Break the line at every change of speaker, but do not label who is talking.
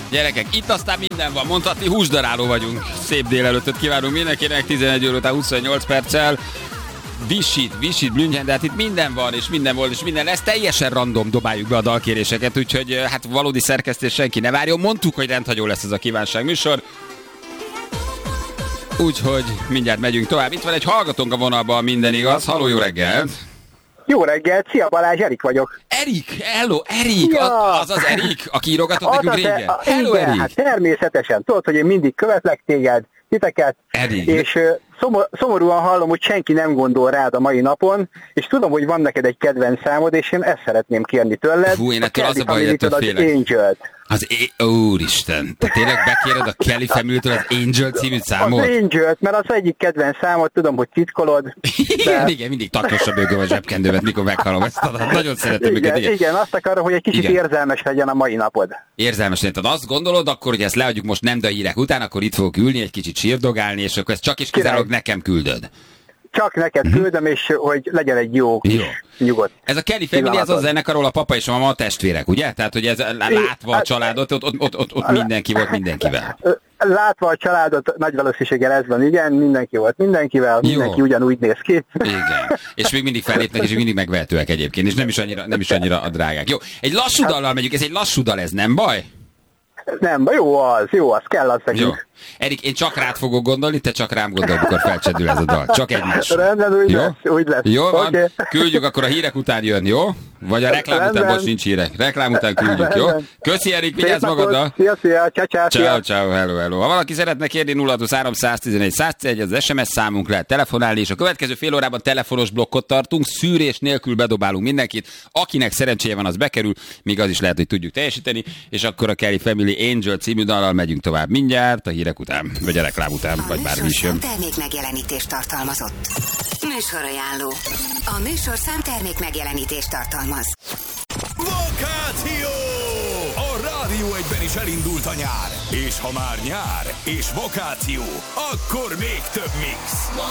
Gyerekek, itt aztán minden van, mondhatni húsdaráló vagyunk. Szép délelőttöt kívánunk mindenkinek, 11 óra után 28 perccel. Visit, Blünchen, de hát itt minden van, és minden volt, és minden lesz. Teljesen random dobáljuk be a dalkéréseket, úgyhogy hát valódi szerkesztés senki ne várjon. Mondtuk, hogy rendhagyó lesz ez a kívánság műsor. Úgyhogy mindjárt megyünk tovább. Itt van egy hallgatónk a vonalban, minden igaz. Halló, jó reggelt!
Jó reggelt, szia Balázs, Erik vagyok.
Erik, hello, Erik! Ja. Az Erik, aki írogatott nekünk régen. Hello,
igen,
Erik!
Hát természetesen, tudod, hogy én mindig követlek titeket,
Erik.
És szomorúan hallom, hogy senki nem gondol rád a mai napon, és tudom, hogy van neked egy kedvenc számod, és én ezt szeretném kérni tőled.
Fú, én ettől az a baj, hogy ettől félek.
Angelt.
Úristen, te tényleg bekéred a Kelly Family-től az Angel című számot?
Az Angelt, mert az egyik kedvenc számot, tudom, hogy titkolod.
Igen, mindig taknosabb őgöm a zsebkendőmet, mikor meghallom ezt. Nagyon szeretem őket.
Igen, azt akarom, hogy egy kicsit érzelmes legyen a mai napod.
Érzelmes legyen. Tehát azt gondolod, akkor, hogy ezt leadjuk most nem, de a hírek után, akkor itt fogok ülni, egy kicsit sírdogálni, és akkor ezt csak és kizárólag nekem küldöd.
Csak neked küldöm, és hogy legyen egy jó nyugodt.
Ez a Kelly Family, ez a zenekar, ahol a papa és a mama a testvérek, ugye? Tehát, hogy ez látva a családot, ott mindenki volt mindenkivel.
Látva a családot, nagy valószínűséggel ez van, igen, mindenki volt mindenkivel, mindenki ugyanúgy néz ki.
Igen, és még mindig fellépnek, és még mindig megvehetőek egyébként, és nem is annyira a drágák. Jó, egy lassú dallal megyünk, ez egy lassú dal, ez nem baj?
Nem, jó az, kell az nekünk.
Jó. Erik, én csak rád fogok gondolni, te csak rám gondolj, amikor felcsendül ez a dal. Csak egymás.
Rendben, úgy lesz.
Jó van, küldjük, akkor a hírek után jön, jó? Vagy a reklám után, most nincs hírek. Reklám után küldjük, jó? Köszi, Erik, vigyázz magadra.
Szia,
ciao, hello. Ha valaki szeretne kérni 023 111 101, az SMS számunk, lehet telefonálni, és a következő fél órában telefonos blokkot tartunk, szűrés nélkül bedobálunk mindenkit. Akinek szerencséje van, az bekerül, még az is lehet, hogy tudjuk teljesíteni, és akkor a Kelly Family Angel című dallal megyünk tovább mindjárt, a hírek után, vagy a reklám után, vagy bármi is jön.
Termék megjelenítést tartalmazott. Műsorajánló. A műsor számtermék megjelenítést tartalmaz.
Vakáció! A Rádió 1-ben is elindult a nyár. És ha már nyár és vakáció, akkor még több mix.